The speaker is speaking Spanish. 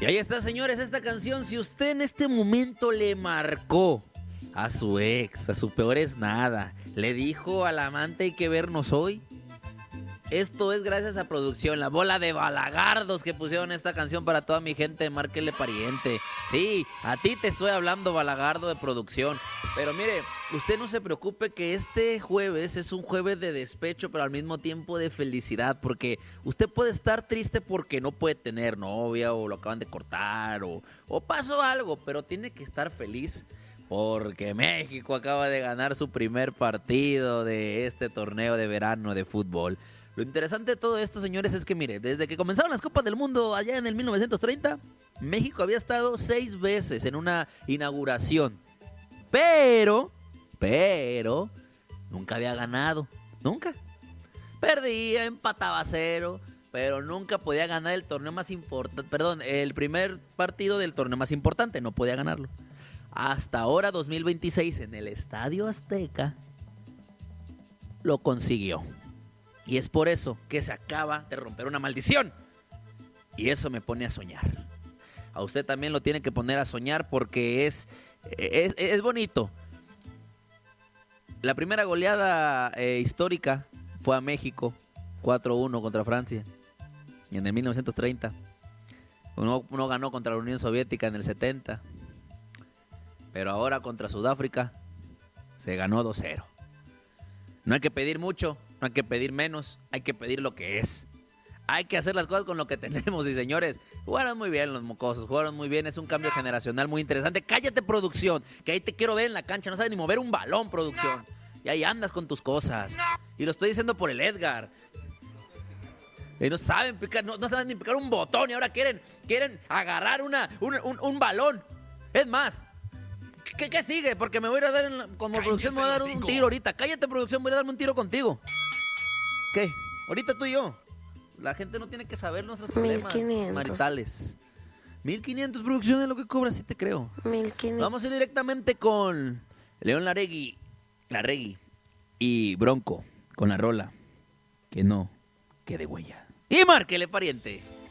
Y ahí está, señores, esta canción. Si usted en este momento le marcó a su ex, a su peor es nada, le dijo al amante hay que vernos hoy, esto es gracias a producción, la bola de balagardos que pusieron esta canción para toda mi gente de Márquele Pariente. Sí, a ti te estoy hablando, balagardo de producción. Pero mire, usted no se preocupe que este jueves es un jueves de despecho, pero al mismo tiempo de felicidad, porque usted puede estar triste porque no puede tener novia o lo acaban de cortar o pasó algo, pero tiene que estar feliz porque México acaba de ganar su primer partido de este torneo de verano de fútbol. Lo interesante de todo esto, señores, es que, mire, desde que comenzaron las Copas del Mundo allá en el 1930, México había estado 6 veces en una inauguración. Pero, nunca había ganado. Nunca. Perdía, empataba a 0, pero nunca podía ganar el torneo más importante. Perdón, el primer partido del torneo más importante, no podía ganarlo. Hasta ahora, 2026, en el Estadio Azteca, lo consiguió. Y es por eso que se acaba de romper una maldición. Y eso me pone a soñar. A usted también lo tiene que poner a soñar porque es bonito. La primera goleada histórica fue a México, 4-1 contra Francia, y en el 1930. Uno ganó contra la Unión Soviética en el 70. Pero ahora contra Sudáfrica se ganó 2-0. No hay que pedir mucho, no hay que pedir menos, hay que pedir lo que es. Hay que hacer las cosas con lo que tenemos. Y señores, jugaron muy bien los mocosos, jugaron muy bien. Es un cambio generacional muy interesante. Cállate, producción, que ahí te quiero ver en la cancha. No sabes ni mover un balón, producción. Y ahí andas con tus cosas. Y lo estoy diciendo por el Edgar. Y no saben picar, no saben ni picar un botón. Y ahora quieren agarrar un balón. Es más, ¿qué sigue? Porque me voy a dar, como producción, me voy a dar un tiro ahorita. Cállate, producción, voy a darme un tiro contigo. ¿Qué? Ahorita tú y yo. La gente no tiene que saber nuestros problemas 1500 maritales. 1500, producción, es lo que cobra, sí te creo. 1500. Vamos a ir directamente con León Larregui y Bronco con la rola Que no quede huella. Y Márquele Pariente.